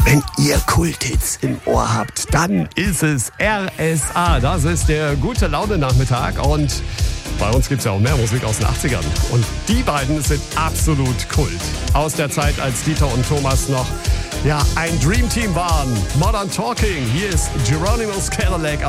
Wenn ihr Kulthits im Ohr habt, dann ist es RSA. Das ist der gute Laune-Nachmittag und bei uns gibt es ja auch mehr Musik aus den 80ern. Und die beiden sind absolut Kult. Aus der Zeit, als Dieter und Thomas noch ein Dreamteam waren. Modern Talking, hier ist Geronimo's Cadillac